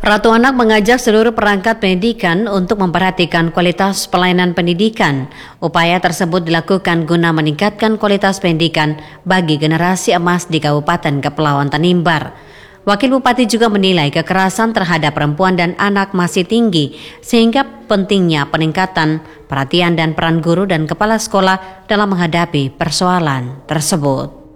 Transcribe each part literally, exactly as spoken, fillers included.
Ratu Anak mengajak seluruh perangkat pendidikan untuk memperhatikan kualitas pelayanan pendidikan. Upaya tersebut dilakukan guna meningkatkan kualitas pendidikan bagi generasi emas di Kabupaten Kepulauan Tanimbar. Wakil Bupati juga menilai kekerasan terhadap perempuan dan anak masih tinggi, sehingga pentingnya peningkatan perhatian dan peran guru dan kepala sekolah dalam menghadapi persoalan tersebut.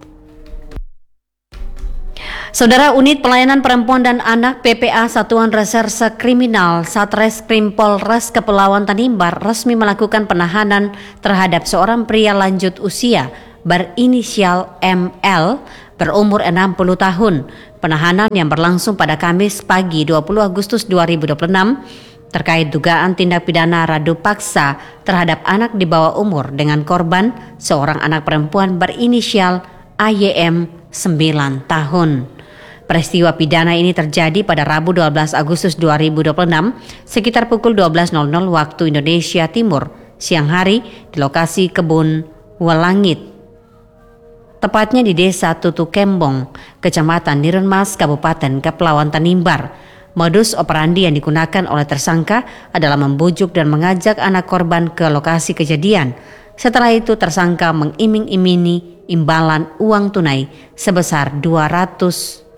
Saudara, Unit Pelayanan Perempuan dan Anak P P A Satuan Reserse Kriminal Satreskrim Polres Kepulauan Tanimbar resmi melakukan penahanan terhadap seorang pria lanjut usia berinisial M L berumur enam puluh tahun. Penahanan yang berlangsung pada Kamis pagi dua puluh Agustus dua ribu dua puluh enam terkait dugaan tindak pidana radu paksa terhadap anak di bawah umur dengan korban seorang anak perempuan berinisial A Y M sembilan tahun. Peristiwa pidana ini terjadi pada Rabu dua belas Agustus dua ribu dua puluh enam sekitar pukul dua belas waktu Indonesia Timur siang hari di lokasi kebun Welangit, tepatnya di Desa Tutu Kembong, Kecamatan Nirunmas, Kabupaten Kepulauan Tanimbar. Modus operandi yang digunakan oleh tersangka adalah membujuk dan mengajak anak korban ke lokasi kejadian. Setelah itu tersangka mengiming-imingi imbalan uang tunai sebesar dua ratus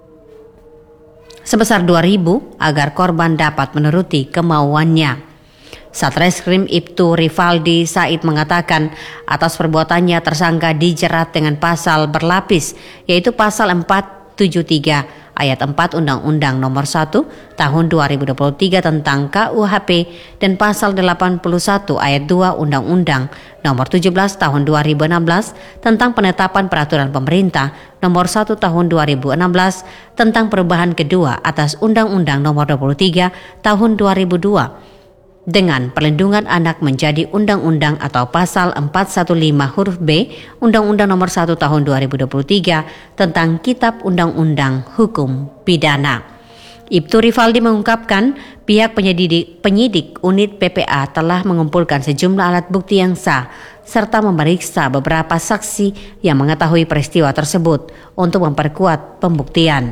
sebesar dua ribu agar korban dapat menuruti kemauannya. Satreskrim Ibtu Rivaldi Said mengatakan atas perbuatannya tersangka dijerat dengan pasal berlapis, yaitu pasal empat tujuh tiga ayat empat Undang-Undang Nomor satu Tahun dua ribu dua puluh tiga tentang K U H P dan pasal delapan puluh satu ayat dua Undang-Undang Nomor tujuh belas Tahun dua ribu enam belas tentang penetapan peraturan pemerintah Nomor satu Tahun dua ribu enam belas tentang perubahan kedua atas Undang-Undang Nomor dua puluh tiga Tahun dua ribu dua dengan perlindungan anak menjadi undang-undang atau pasal empat satu lima huruf B Undang-Undang Nomor satu Tahun dua ribu dua puluh tiga tentang Kitab Undang-Undang Hukum Pidana. Ibtu Rivaldi mengungkapkan pihak penyidik, penyidik unit P P A telah mengumpulkan sejumlah alat bukti yang sah serta memeriksa beberapa saksi yang mengetahui peristiwa tersebut untuk memperkuat pembuktian.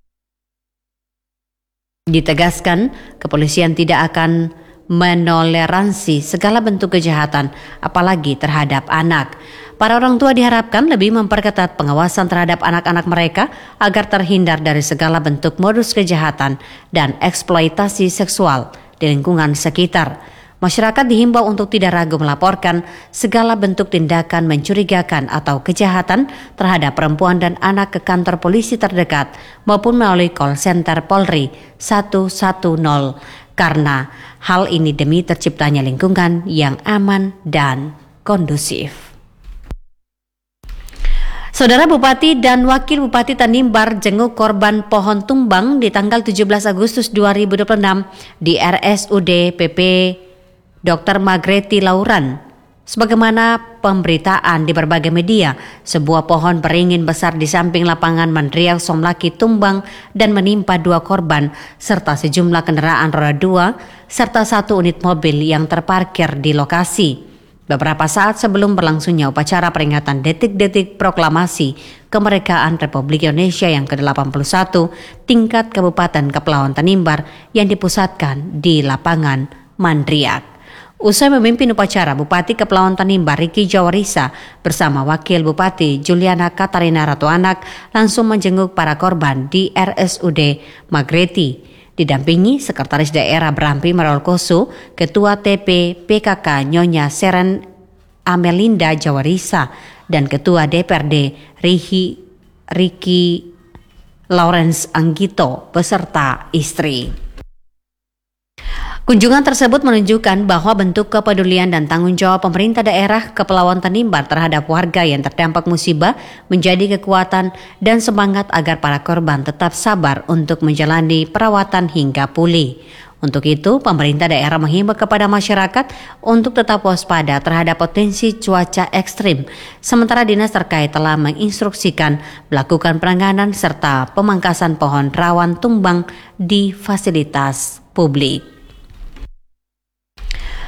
Ditegaskan, kepolisian tidak akan menoleransi segala bentuk kejahatan, apalagi terhadap anak. Para orang tua diharapkan lebih memperketat pengawasan terhadap anak-anak mereka agar terhindar dari segala bentuk modus kejahatan dan eksploitasi seksual di lingkungan sekitar. Masyarakat dihimbau untuk tidak ragu melaporkan segala bentuk tindakan mencurigakan atau kejahatan terhadap perempuan dan anak ke kantor polisi terdekat maupun melalui call center Polri satu satu nol. Karena hal ini demi terciptanya lingkungan yang aman dan kondusif. Saudara, Bupati dan Wakil Bupati Tanimbar jenguk korban pohon tumbang di tanggal tujuh belas Agustus dua ribu dua puluh enam di R S U D P P Dokter Magreti Lauran. Sebagaimana pemberitaan di berbagai media, sebuah pohon beringin besar di samping lapangan Mandriau Somlaki tumbang dan menimpa dua korban serta sejumlah kendaraan roda dua serta satu unit mobil yang terparkir di lokasi. Beberapa saat sebelum berlangsungnya upacara peringatan detik-detik proklamasi kemerdekaan Republik Indonesia yang ke delapan puluh satu tingkat Kabupaten Kepulauan Tanimbar yang dipusatkan di lapangan Mandriak. Usai memimpin upacara, Bupati Kepulauan Tanimbar Riki Jawarisa bersama Wakil Bupati Juliana Katarina Ratu Anak langsung menjenguk para korban di R S U D Magreti. Didampingi Sekretaris Daerah Berampi Merolkoso, Ketua T P P K K Nyonya Seren Amelinda Jawarisa, dan Ketua D P R D Rihi Riki Lawrence Anggito beserta istri. Kunjungan tersebut menunjukkan bahwa bentuk kepedulian dan tanggung jawab pemerintah daerah Kepulauan Tanimbar terhadap warga yang terdampak musibah menjadi kekuatan dan semangat agar para korban tetap sabar untuk menjalani perawatan hingga pulih. Untuk itu, pemerintah daerah menghimbau kepada masyarakat untuk tetap waspada terhadap potensi cuaca ekstrim. Sementara dinas terkait telah menginstruksikan melakukan penanganan serta pemangkasan pohon rawan tumbang di fasilitas publik.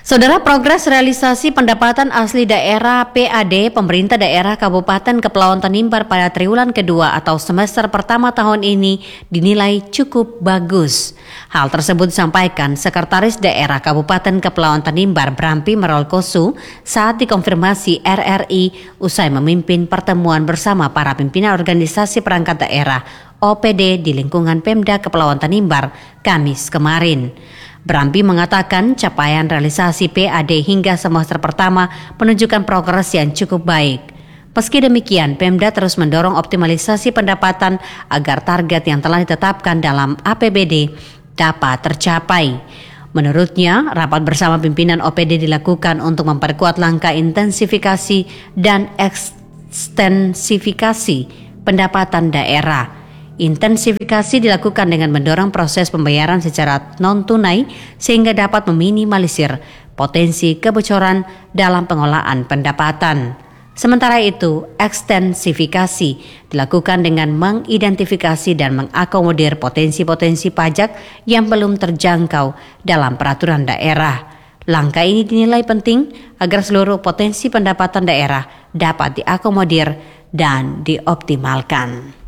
Saudara, progres realisasi pendapatan asli daerah P A D pemerintah daerah Kabupaten Kepulauan Tanimbar pada triwulan kedua atau semester pertama tahun ini dinilai cukup bagus. Hal tersebut disampaikan Sekretaris Daerah Kabupaten Kepulauan Tanimbar Brampi Merolkosu saat dikonfirmasi R R I usai memimpin pertemuan bersama para pimpinan organisasi perangkat daerah O P D di lingkungan Pemda Kepulauan Tanimbar Kamis kemarin. Brampi mengatakan capaian realisasi P A D hingga semester pertama menunjukkan progres yang cukup baik. Meski demikian, Pemda terus mendorong optimalisasi pendapatan agar target yang telah ditetapkan dalam A P B D dapat tercapai. Menurutnya, rapat bersama pimpinan O P D dilakukan untuk memperkuat langkah intensifikasi dan ekstensifikasi pendapatan daerah. Intensifikasi dilakukan dengan mendorong proses pembayaran secara non-tunai sehingga dapat meminimalisir potensi kebocoran dalam pengolahan pendapatan. Sementara itu, ekstensifikasi dilakukan dengan mengidentifikasi dan mengakomodir potensi-potensi pajak yang belum terjangkau dalam peraturan daerah. Langkah ini dinilai penting agar seluruh potensi pendapatan daerah dapat diakomodir dan dioptimalkan.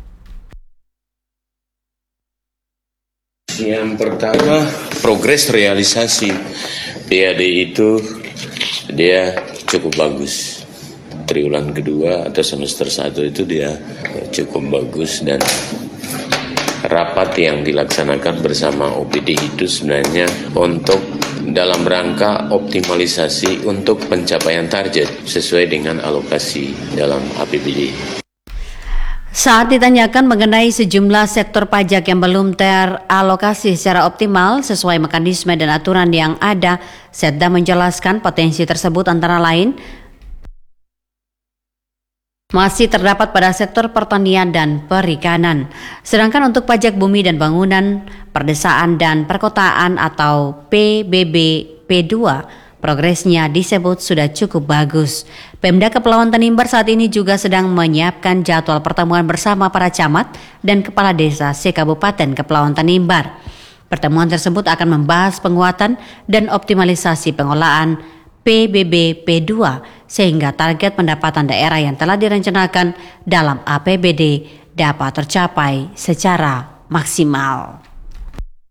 Yang pertama, progres realisasi P A D itu dia cukup bagus. Triwulan kedua atau semester satu itu dia cukup bagus, dan rapat yang dilaksanakan bersama O P D itu sebenarnya untuk dalam rangka optimalisasi untuk pencapaian target sesuai dengan alokasi dalam A P B D. Saat ditanyakan mengenai sejumlah sektor pajak yang belum teralokasi secara optimal sesuai mekanisme dan aturan yang ada, Setda menjelaskan potensi tersebut antara lain masih terdapat pada sektor pertanian dan perikanan. Sedangkan untuk pajak bumi dan bangunan, perdesaan dan perkotaan atau P B B P dua, progresnya disebut sudah cukup bagus. Pemda Kepulauan Tanimbar saat ini juga sedang menyiapkan jadwal pertemuan bersama para camat dan kepala desa se-Kabupaten Kepulauan Tanimbar. Pertemuan tersebut akan membahas penguatan dan optimalisasi pengolahan P B B P dua sehingga target pendapatan daerah yang telah direncanakan dalam A P B D dapat tercapai secara maksimal.